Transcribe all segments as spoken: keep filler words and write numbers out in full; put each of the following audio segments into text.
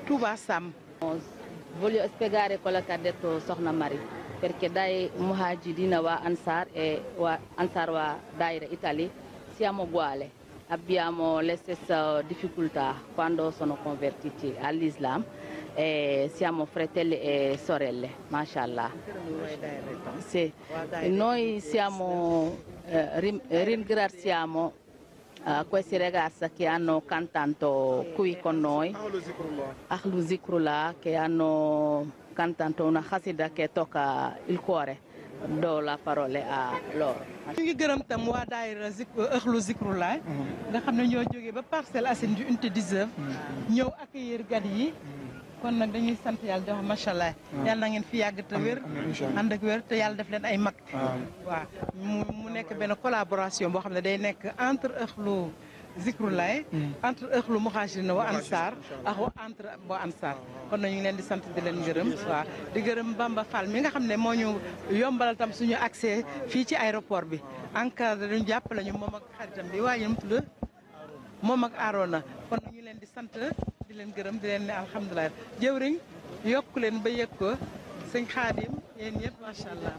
Touba Sam. Voglio spiegare quello che ha detto Sokhna Mari, perché dai Muhajirina wa Ansar e wa Ansar wa Daira Italia siamo uguali, abbiamo le stesse difficoltà quando sono convertiti all'Islam e siamo fratelli e sorelle, mashallah. Sì. Noi siamo, eh, ringraziamo Uh, questi ragazzi che hanno cantato qui con noi, Ahlu Zikrullah, che hanno cantato una khasida che tocca il cuore. Do la parola a loro. ñu ngi gërëm tam waa daayira Ahlu Zikrullah nga xam ne ñoo jógee ba Parcelles Assainies unité dix-neuf ñëw accueillir gan yi kon nag dañuy sant yàlla di wax macha allah yàlla na ngeen fi yàgg te wér ànd ak wér te yàlla def leen ay mag waaw mu mu nekk benn collaboration boo xam ne day nekk entre Ahlu Zikrullah entre Ahlu Muhajirina wa Ansar ak entre wa Ansar kon nag ñu ngi leen di sant di leen gërëm waaw di gërëm Bamba Fall mi nga xam ne moo ñu yombalal tam suñu accès fii ci aéroport bi encadré dañu jàppale ñu moom ak xaritam bi waaye mu tudd moom ak Arona kon nag ñu leen di sant di leen gërëm di leen ne alhamdulilah jëwriñ yokk leen ba yëg ko sëñ Xaadim yéen ñëpp macha allah.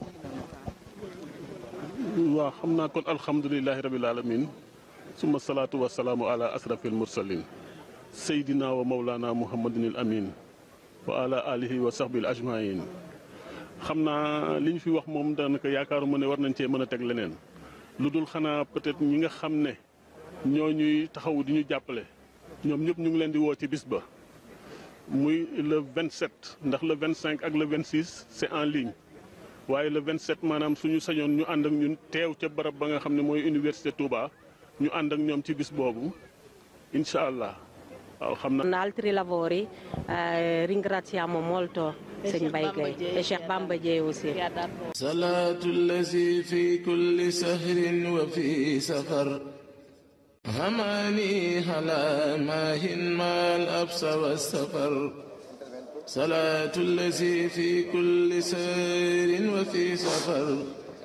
waaw xam naa kon alhamdulilahi rabil alamin summa salaatu wa salaamu ala asrafil mursalin saydina wa mawlana muhammadinil amin wa ala alihi wa sahbil ajmain xam naa li ñu fi wax moom daanaka yaakaaruma ne war nañ cee mën a teg leneen lu dul xanaa peut-être ñi nga xam ne ñoo ñuy taxaw di ñu jàppale ñoom ñëpp ñu ngi leen di woo ci bis ba muy le vingt-sept ndax le vingt-cinq ak le vingt-six c'est en ligne waaye le vingt-sept maanaam suñu sañoon ñu ànd ak ñun teew ca barab ba nga xam ne mooy université Touba ñu ànd ak ñoom ci bis boobu incha allah waaw xam na. altri lavori eh, ringraziamo molto Sëñ Mbaye Gueye e Cheikh Bamba Dieye aussi. salatu allazi fi kulli sahrin wa fi safar هماني هلا ماهن ما الأبس والسفر صلاة الذي في كل سير وفي سفر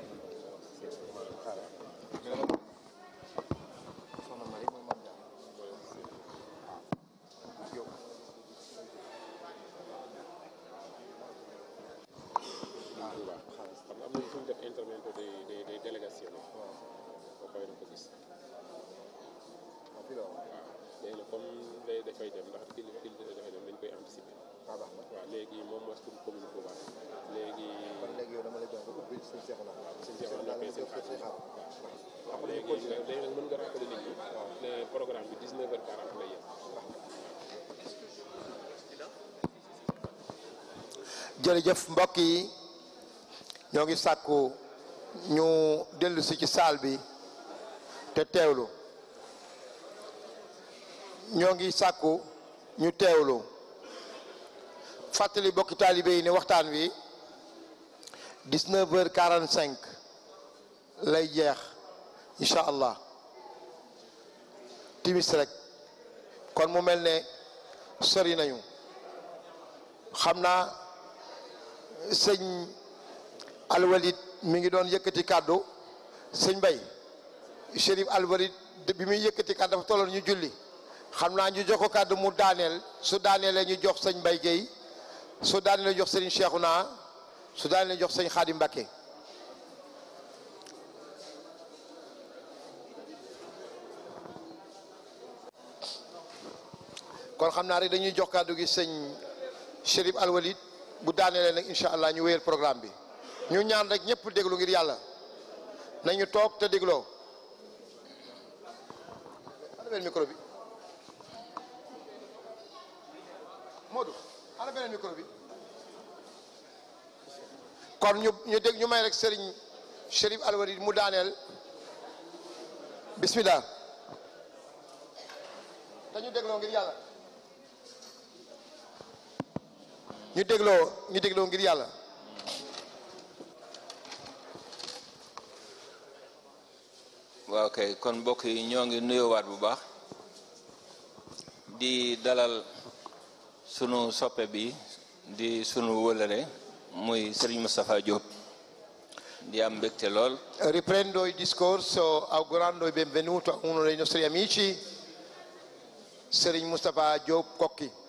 jërëjëf mbokk yi ñoo ngi sàkku ñu dellu si ci saal bi te teewlu ñoo ngi sàkku ñu teewlu fàttali bokki taalibe yi ne waxtaan wi dix-neuf heures quarante-cinq lay jeex incha allah timis rek kon mu mel ne sori nañu xam naa sëñ Alwalid mi ngi doon yëkkati kàddu sëñ Bay Chérif Alwalid bi muy yëkkati kàddu dafa tolloon ñu julli xam naa ñu jox ko kàddu mu daaneel su daaneelee ñu jox sëñ Bay Gueye su daaneelee jox sëriñ Cheikhouna su daaneelee jox sëñ Xaadim Mbakke kon xam naa rek dañuy jox kàddu gi sëñ Chérif Alwalid bu daanelee nag incha allah ñu wéyal programme bi ñu ñaan rek ñëpp déglu ngir yàlla nañu toog te dégloo. ana beneen micro bi Modou ana beneen micro bi kon ñu ñu dégg ñu may rek Serigne Chérif Alwalid mu daaneel bismillah dañu dégloo ngir yàlla. ñu dégloo ñu dégloo ngir yàlla. waaw kay kon mbokk yi ñoo ngi nuyoowaat bu baax di dalal sunu soppe bi di sunu wëlëre muy Serigne Moustapha Diop di am mbégte lool. Riprendo il discorso augurando il benvenuto a uno dei nostri amici Serigne Moustapha Diop Kokki.